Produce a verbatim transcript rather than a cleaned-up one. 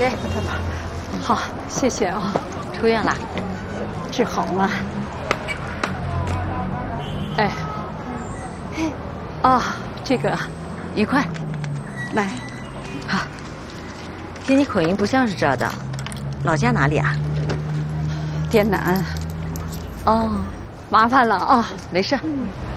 给， 好，谢谢啊。 出院了， 治好了。哎，啊，这个， 愉快。 来， 好。听你口音不像是这儿的，老家哪里啊？ 滇南。 哦， 麻烦了啊。 没事。